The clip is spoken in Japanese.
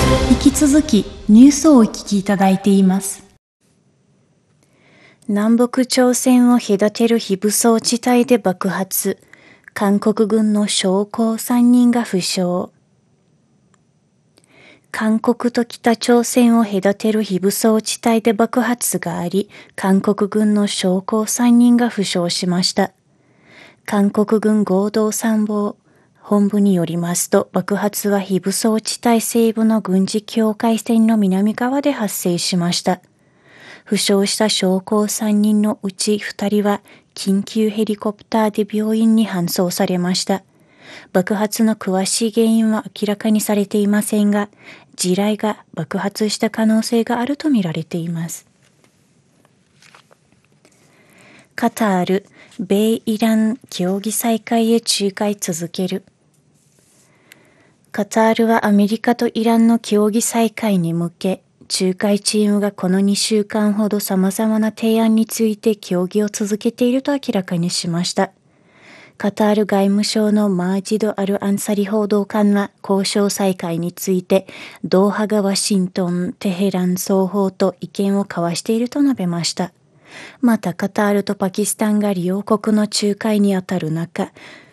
引き続きニュースをお聞きいただいています。 南北朝鮮を隔てる非武装地帯で爆発。韓国軍の将校3人が負傷。韓国と北朝鮮を隔てる非武装地帯で爆発があり、韓国軍の将校3人が負傷しました。韓国軍合同参謀本部によりますと、爆発は非武装地帯西部の軍事境界線の南側で発生しました。負傷した将校3人のうち2人は緊急ヘリコプターで病院に搬送されました。爆発の詳しい原因は明らかにされていませんが、地雷が爆発した可能性があるとみられています。カタール、米イラン協議再開へ仲介続ける。カタールはアメリカとイランの協議再開に向け、仲介チームがこの2週間ほど様々な提案について協議を続けていると明らかにしました。カタール外務省のマージド・アル・アンサリ報道官は交渉再開について、ドーハがワシントン、テヘラン双方と意見を交わしていると述べました。またカタールとパキスタンが両国の仲介にあたる中、